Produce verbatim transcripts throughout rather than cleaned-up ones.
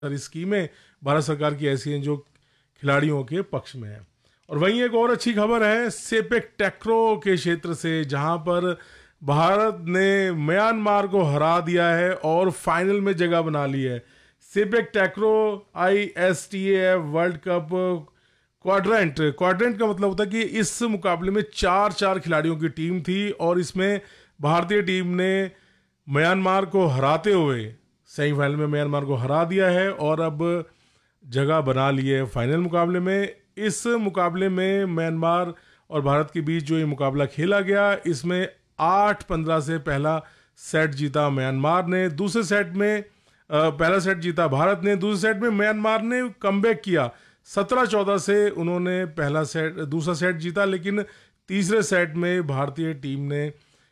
सारी स्कीमें भारत सरकार की ऐसी हैं जो खिलाड़ियों के पक्ष में है। और वहीं एक और अच्छी खबर है सेपेक टैक्रो के क्षेत्र से, जहां पर भारत ने म्यांमार को हरा दिया है और फाइनल में जगह बना ली है। CPEC टैक्रो I S T a world cup quadrant quadrant का मतलब होता है कि इस मुकाबले में चार चार खिलाड़ियों की टीम थी और इसमें भारतीय टीम ने म्यांमार को हराते हुए सेमीफाइनल में म्यांमार को हरा दिया है और अब जगह बना ली है फाइनल मुकाबले में। इस मुकाबले में म्यांमार और भारत के बीच जो ये मुकाबला खेला गया, इसमें आठ पंद्रह से पहला सेट जीता म्यांमार ने, दूसरे सेट में आ, पहला सेट जीता भारत ने, दूसरे सेट में म्यांमार ने कमबैक किया, सत्रह चौदह से उन्होंने पहला सेट दूसरा सेट जीता, लेकिन तीसरे सेट में भारतीय टीम ने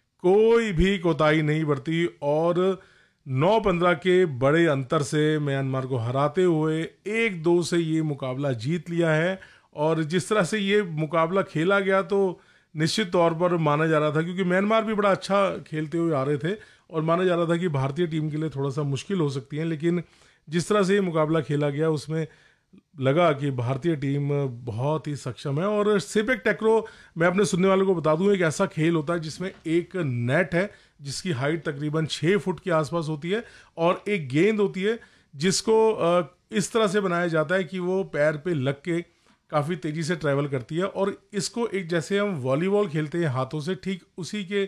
कोई भी कोताही नहीं बरती और नौ पंद्रह के बड़े अंतर से म्यांमार को हराते हुए एक दो से ये मुकाबला जीत लिया है। और जिस तरह से ये मुकाबला खेला गया तो निश्चित तौर पर माना जा रहा था, क्योंकि म्यांमार भी बड़ा अच्छा खेलते हुए आ रहे थे और माना जा रहा था कि भारतीय टीम के लिए थोड़ा सा मुश्किल हो सकती है, लेकिन जिस तरह से ये मुकाबला खेला गया उसमें लगा कि भारतीय टीम बहुत ही सक्षम है। और सेपेक टैक्रो मैं अपने सुनने वालों को बता दूं, एक ऐसा खेल होता है जिसमें एक नेट है जिसकी हाइट तकरीबन छः फुट के आसपास होती है और एक गेंद होती है जिसको इस तरह से बनाया जाता है कि वो पैर पे लग के काफ़ी तेज़ी से ट्रैवल करती है। और इसको एक जैसे हम वॉलीबॉल खेलते हैं हाथों से, ठीक उसी के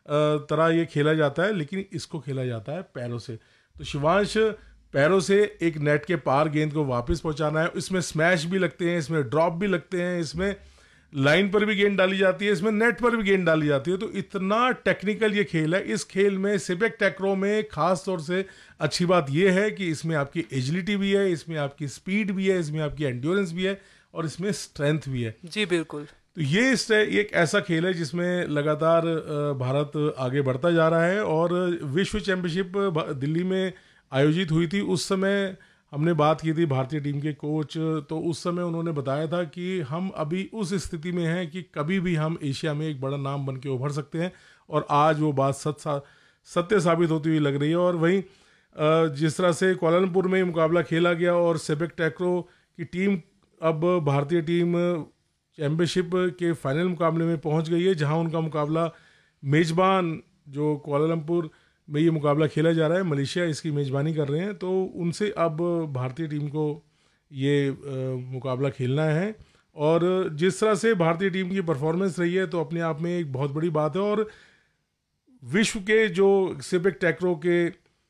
तरह ये खेला जाता है, लेकिन इसको खेला जाता है पैरों से। तो शिवांश, पैरों से एक नेट के पार गेंद को वापस पहुंचाना है। इसमें स्मैश भी लगते हैं, इसमें ड्रॉप भी लगते हैं, इसमें लाइन पर भी गेंद डाली जाती है, इसमें नेट पर भी गेंद डाली जाती है। तो इतना टेक्निकल ये खेल है। इस खेल में सेपेक टैक्रो में खास तौर से अच्छी बात यह है कि इसमें आपकी एजिलिटी भी है, इसमें आपकी स्पीड भी है, इसमें आपकी एंड्योरेंस भी है और इसमें स्ट्रेंथ भी है। जी बिल्कुल। तो ये एक ऐसा खेल है जिसमें लगातार भारत आगे बढ़ता जा रहा है। और विश्व चैंपियनशिप दिल्ली में आयोजित हुई थी, उस समय हमने बात की थी भारतीय टीम के कोच, तो उस समय उन्होंने बताया था कि हम अभी उस स्थिति में हैं कि कभी भी हम एशिया में एक बड़ा नाम बन के उभर सकते हैं। और आज वो बात सच सा सत्य साबित होती हुई लग रही है। और वहीं जिस तरह से कोलालमपुर में मुकाबला खेला गया और सेपेक टैक्रो की टीम अब भारतीय टीम चैंपियनशिप के फाइनल मुकाबले में पहुंच गई है, जहां उनका मुकाबला मेजबान जो कोलालमपुर में ये मुकाबला खेला जा रहा है, मलेशिया इसकी मेज़बानी कर रहे हैं, तो उनसे अब भारतीय टीम को ये आ, मुकाबला खेलना है। और जिस तरह से भारतीय टीम की परफॉर्मेंस रही है तो अपने आप में एक बहुत बड़ी बात है। और विश्व के जो सेपेक टैक्रो के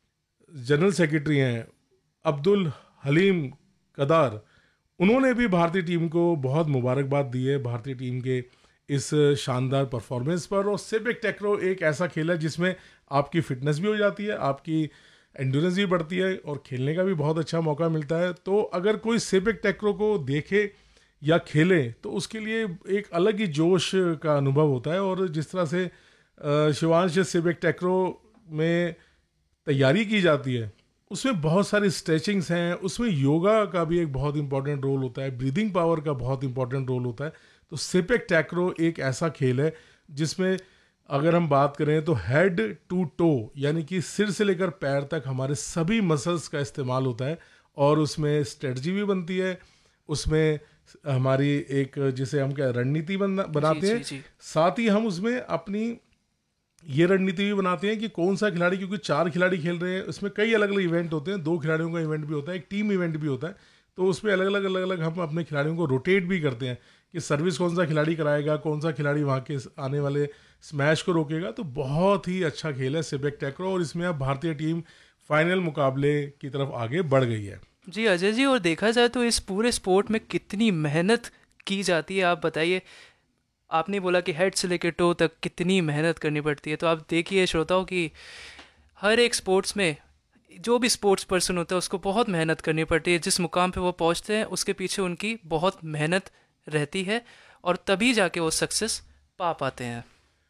जनरल सेक्रेटरी हैं अब्दुल हलीम कदार, उन्होंने भी भारतीय टीम को बहुत मुबारकबाद दी है भारतीय टीम के इस शानदार परफॉर्मेंस पर। और सेपेक टैक्रो एक ऐसा खेल है जिसमें आपकी फिटनेस भी हो जाती है, आपकी एंड्योरेंस भी बढ़ती है और खेलने का भी बहुत अच्छा मौका मिलता है। तो अगर कोई सेपेक टैक्रो को देखे या खेले तो उसके लिए एक अलग ही जोश का अनुभव होता है। और जिस तरह से शिवांश सेपेक टैक्रो में तैयारी की जाती है उसमें बहुत सारी स्ट्रेचिंग्स हैं, उसमें योगा का भी एक बहुत इंपॉर्टेंट रोल होता है, ब्रीदिंग पावर का बहुत इंपॉर्टेंट रोल होता है। तो सेपेक टैक्रो एक ऐसा खेल है जिसमें अगर हम बात करें तो हेड टू टो यानी कि सिर से लेकर पैर तक हमारे सभी मसल्स का इस्तेमाल होता है और उसमें स्ट्रेटजी भी बनती है, उसमें हमारी एक जिसे हम क्या रणनीति बना बनाते जी, हैं, जी, जी। साथ ही हम उसमें अपनी ये रणनीति भी बनाते हैं कि कौन सा खिलाड़ी, क्योंकि चार खिलाड़ी खेल रहे हैं, उसमें कई अलग अलग इवेंट होते हैं, दो खिलाड़ियों का इवेंट भी होता है, एक टीम इवेंट भी होता है, तो उसमें अलग अलग अलग अलग हम अपने खिलाड़ियों को रोटेट भी करते हैं कि सर्विस कौन सा खिलाड़ी कराएगा, कौन सा खिलाड़ी वहाँ के आने वाले स्मैश को रोकेगा। तो बहुत ही अच्छा खेल है सेपेक टैक्रो और इसमें अब भारतीय टीम फाइनल मुकाबले की तरफ आगे बढ़ गई है। जी अजय जी, और देखा जाए तो इस पूरे स्पोर्ट में कितनी मेहनत की जाती है, आप बताइए। आपने बोला कि हेड से लेकर टो तक कितनी मेहनत करनी पड़ती है, तो आप देखिए श्रोताओं कि हर एक स्पोर्ट्स में जो भी स्पोर्ट्स पर्सन होता है उसको बहुत मेहनत करनी पड़ती है। जिस मुकाम पे वो पहुंचते हैं उसके पीछे उनकी बहुत मेहनत रहती है और तभी जाके वो सक्सेस पा पाते हैं।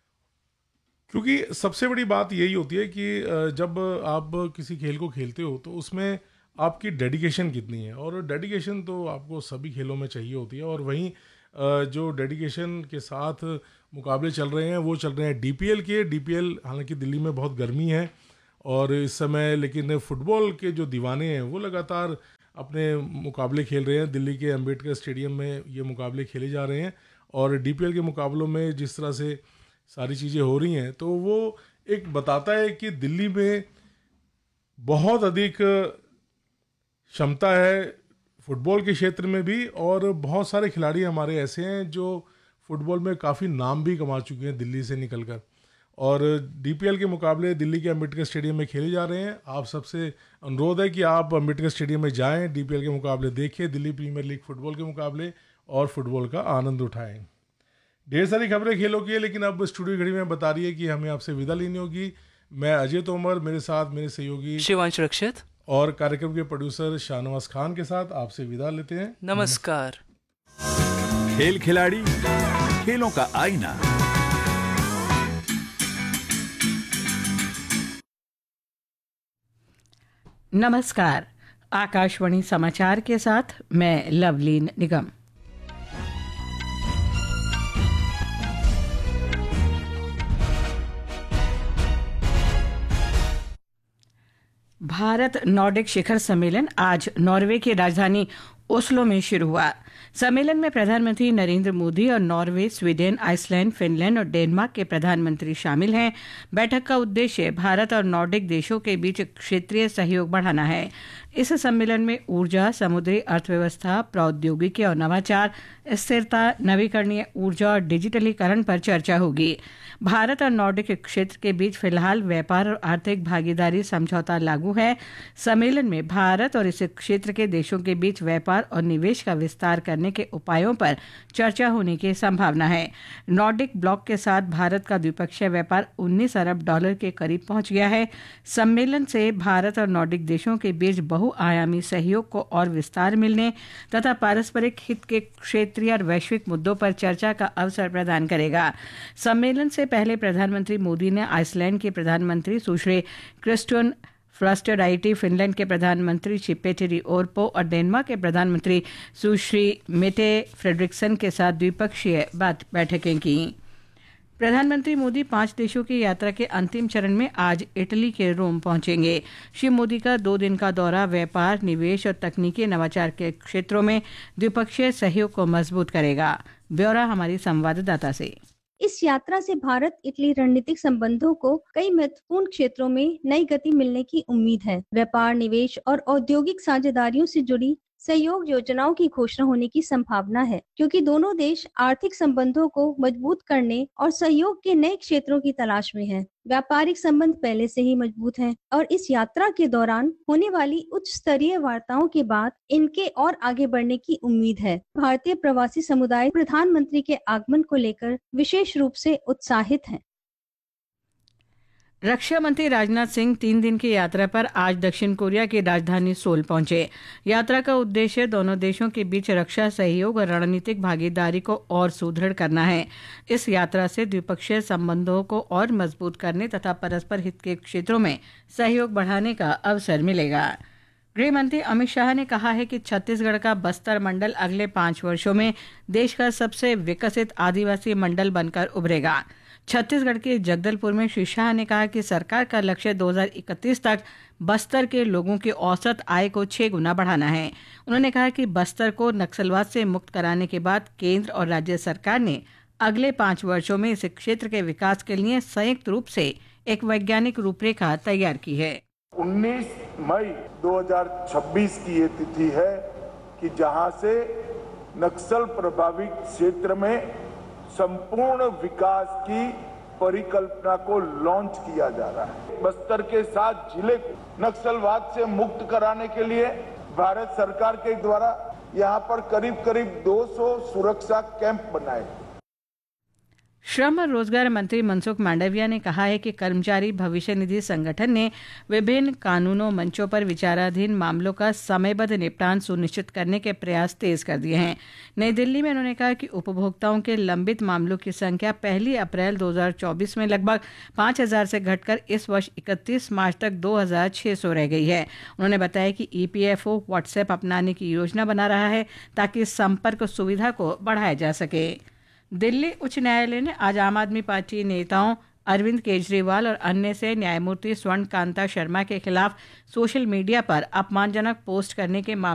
क्योंकि सबसे बड़ी बात यही होती है कि जब आप किसी खेल को खेलते हो तो उसमें आपकी डेडिकेशन कितनी है, और डेडिकेशन तो आपको सभी खेलों में चाहिए होती है। और वहीं जो डेडिकेशन के साथ मुकाबले चल रहे हैं वो चल रहे हैं डीपीएल के। डीपीएल हालांकि दिल्ली में बहुत गर्मी है और इस समय लेकिन फुटबॉल के जो दीवाने हैं वो लगातार अपने मुकाबले खेल रहे हैं। दिल्ली के अंबेडकर स्टेडियम में ये मुकाबले खेले जा रहे हैं और डीपीएल के मुकाबलों में जिस तरह से सारी चीज़ें हो रही हैं तो वो एक बताता है कि दिल्ली में बहुत अधिक क्षमता है फुटबॉल के क्षेत्र में भी, और बहुत सारे खिलाड़ी हमारे ऐसे हैं जो फुटबॉल में काफ़ी नाम भी कमा चुके हैं दिल्ली से निकलकर। और डीपीएल के मुकाबले दिल्ली के अंबेडकर स्टेडियम में खेले जा रहे हैं। आप सबसे अनुरोध है कि आप अंबेडकर स्टेडियम में जाएं, डीपीएल के मुकाबले देखें, दिल्ली प्रीमियर लीग फुटबॉल के मुकाबले, और फुटबॉल का आनंद उठाएं। ढेर सारी खबरें खेलों की है, लेकिन अब स्टूडियो घड़ी में बता रही है कि हमें आपसे विदा लेनी होगी। मैं अजय तोमर, मेरे साथ मेरे सहयोगी शिवांश रक्षित और कार्यक्रम के प्रोड्यूसर शाहनवाज खान के साथ आपसे विदा लेते हैं। नमस्कार। खेल खिलाड़ी, खेलों का आईना। नमस्कार। आकाशवाणी समाचार के साथ मैं लवलीन निगम। भारत नॉर्डिक शिखर सम्मेलन आज नॉर्वे की राजधानी ओस्लो में शुरू हुआ। सम्मेलन में प्रधानमंत्री नरेंद्र मोदी और नॉर्वे, स्वीडन, आइसलैंड, फिनलैंड और डेनमार्क के प्रधानमंत्री शामिल हैं। बैठक का उद्देश्य भारत और नॉर्डिक देशों के बीच क्षेत्रीय सहयोग बढ़ाना है। इस सम्मेलन में ऊर्जा, समुद्री अर्थव्यवस्था, प्रौद्योगिकी और नवाचार, स्थिरता, नवीकरणीय ऊर्जा और डिजिटलीकरण पर चर्चा होगी। भारत और नॉर्डिक क्षेत्र के बीच फिलहाल व्यापार और आर्थिक भागीदारी समझौता लागू है। सम्मेलन में भारत और इस क्षेत्र के देशों के बीच व्यापार और निवेश का विस्तार करने के उपायों पर चर्चा होने की संभावना है। नॉर्डिक ब्लॉक के साथ भारत का द्विपक्षीय व्यापार उन्नीस अरब डॉलर के करीब पहुंच गया है। सम्मेलन से भारत और नॉर्डिक देशों के बीच बहुआयामी सहयोग को और विस्तार मिलने तथा पारस्परिक हित के क्षेत्रीय और वैश्विक मुद्दों पर चर्चा का अवसर प्रदान करेगा। सम्मेलन से पहले प्रधानमंत्री मोदी ने आइसलैंड के प्रधानमंत्री सुश्री क्रिस्टियन फ्रस्टराइटी, फिनलैंड के प्रधानमंत्री पेटेरी ओरपो और डेनमार्क के प्रधानमंत्री सुश्री मेटे फ्रेडरिक्सन के साथ द्विपक्षीय बात बैठकें की। प्रधानमंत्री मोदी पांच देशों की यात्रा के अंतिम चरण में आज इटली के रोम पहुंचेंगे। श्री मोदी का दो दिन का दौरा व्यापार, निवेश और तकनीकी नवाचार के क्षेत्रों में द्विपक्षीय सहयोग को मजबूत करेगा। ब्यौरा हमारी संवाददाता से। इस यात्रा से भारत इटली रणनीतिक संबंधों को कई महत्वपूर्ण क्षेत्रों में नई गति मिलने की उम्मीद है। व्यापार, निवेश और औद्योगिक साझेदारियों से जुड़ी सहयोग योजनाओं की घोषणा होने की संभावना है, क्योंकि दोनों देश आर्थिक संबंधों को मजबूत करने और सहयोग के नए क्षेत्रों की तलाश में हैं। व्यापारिक संबंध पहले से ही मजबूत हैं और इस यात्रा के दौरान होने वाली उच्च स्तरीय वार्ताओं के बाद इनके और आगे बढ़ने की उम्मीद है। भारतीय प्रवासी समुदाय प्रधानमंत्री के आगमन को लेकर विशेष रूप से उत्साहित है। रक्षा मंत्री राजनाथ सिंह तीन दिन की यात्रा पर आज दक्षिण कोरिया की राजधानी सोल पहुंचे। यात्रा का उद्देश्य दोनों देशों के बीच रक्षा सहयोग और रणनीतिक भागीदारी को और सुदृढ़ करना है। इस यात्रा से द्विपक्षीय संबंधों को और मजबूत करने तथा परस्पर हित के क्षेत्रों में सहयोग बढ़ाने का अवसर मिलेगा। गृह मंत्री अमित शाह ने कहा है कि छत्तीसगढ़ का बस्तर मंडल अगले पांच वर्षों में देश का सबसे विकसित आदिवासी मंडल बनकर उभरेगा। छत्तीसगढ़ के जगदलपुर में श्री शाह ने कहा कि सरकार का लक्ष्य दो हज़ार इकतीस तक बस्तर के लोगों की औसत आय को छह गुना बढ़ाना है। उन्होंने कहा कि बस्तर को नक्सलवाद से मुक्त कराने के बाद केंद्र और राज्य सरकार ने अगले पांच वर्षों में इस क्षेत्र के विकास के लिए संयुक्त रूप से एक वैज्ञानिक रूपरेखा तैयार की है। उन्नीस मई दो हज़ार छब्बीस की ये तिथि है कि जहां से नक्सल प्रभावित क्षेत्र में संपूर्ण विकास की परिकल्पना को लॉन्च किया जा रहा है। बस्तर के साथ जिले को नक्सलवाद से मुक्त कराने के लिए भारत सरकार के द्वारा यहां पर करीब करीब दो सौ सुरक्षा कैंप बनाए। श्रम और रोजगार मंत्री मनसुख मांडविया ने कहा है कि कर्मचारी भविष्य निधि संगठन ने विभिन्न कानूनों मंचों पर विचाराधीन मामलों का समयबद्ध निपटान सुनिश्चित करने के प्रयास तेज कर दिए हैं। नई दिल्ली में उन्होंने कहा कि उपभोक्ताओं के लंबित मामलों की संख्या पहली अप्रैल दो हज़ार चौबीस में लगभग पाँच हज़ार से घटकर इस वर्ष इकतीस मार्च तक दो हज़ार छह सौ रह गई है। उन्होंने बताया कि ईपीएफओ व्हाट्सएप अपनाने की योजना बना रहा है ताकि संपर्क सुविधा को बढ़ाया जा सके। दिल्ली उच्च न्यायालय ने आज आम आदमी पार्टी नेताओं अरविंद केजरीवाल और अन्य से न्यायमूर्ति स्वर्ण कांता शर्मा के खिलाफ सोशल मीडिया पर अपमानजनक पोस्ट करने के मामले